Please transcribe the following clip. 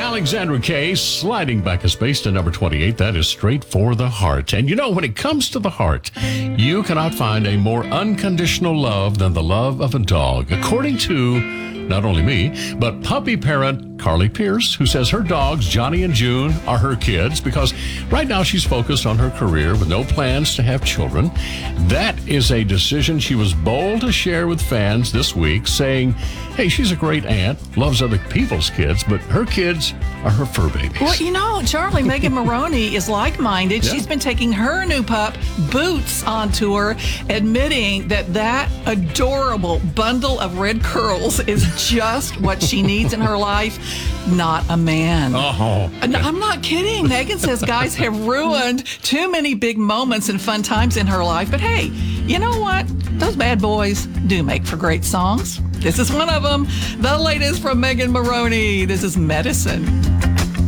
Alexandra Kay sliding back a space to number 28. That is Straight for the Heart. And you know, when it comes to the heart, you cannot find a more unconditional love than the love of a dog. According to not only me, but puppy parent Carly Pierce, who says her dogs, Johnny and June, are her kids because right now she's focused on her career with no plans to have children. That is a decision she was bold to share with fans this week, saying, hey, she's a great aunt, loves other people's kids, but her kids are her fur babies. Well, you know, Charlie, Megan Maroney is like-minded. Yeah. She's been taking her new pup, Boots, on tour, admitting that adorable bundle of red curls is just what she needs in her life, not a man. Oh. And I'm not kidding. Megan says guys have ruined too many big moments and fun times in her life. But hey, you know what? Those bad boys do make for great songs. This is one of them. The latest from Megan Maroney. This is Medicine.